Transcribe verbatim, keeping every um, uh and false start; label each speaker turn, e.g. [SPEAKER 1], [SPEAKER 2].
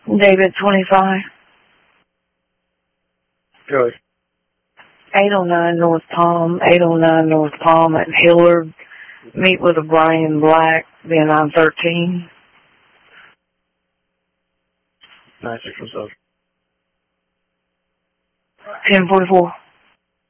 [SPEAKER 1] David, twenty-five.
[SPEAKER 2] Good.
[SPEAKER 1] eight oh nine North Palm, eight oh nine North Palm at Hillard. Meet with a Brian Black, then I'm thirteen.
[SPEAKER 2] nine six one seven.
[SPEAKER 1] ten forty-four.